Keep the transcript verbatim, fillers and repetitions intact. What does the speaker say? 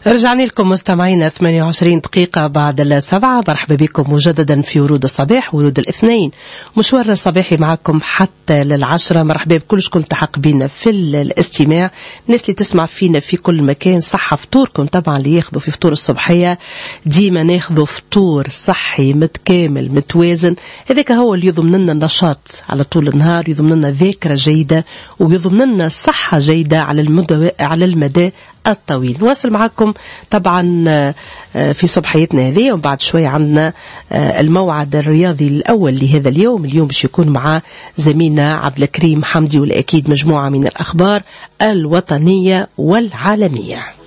رجعنا لكم مستمعينا ثمانية وعشرين دقيقة بعد السبعة. مرحبا بكم مجددا في ورود الصباح، ورود الاثنين، مشوار صباحي معكم حتى للعشرة. مرحبا بكل شكون التحق بينا في الاستماع، الناس اللي تسمع فينا في كل مكان. صحة فطوركم طبعا اللي ياخذوا في فطور الصبحية، ديما ناخذوا فطور صحي متكامل متوازن. هذاك هو اللي يضمن لنا النشاط على طول النهار، يضمن لنا ذاكرة جيدة، ويضمن لنا صحة جيدة على المدى على المدى الطويل. نواصل معكم طبعا في صبحيتنا هذه، وبعد شوية عندنا الموعد الرياضي الأول لهذا اليوم. اليوم باش يكون مع زميلنا عبد الكريم حمدي، والأكيد مجموعة من الأخبار الوطنية والعالمية.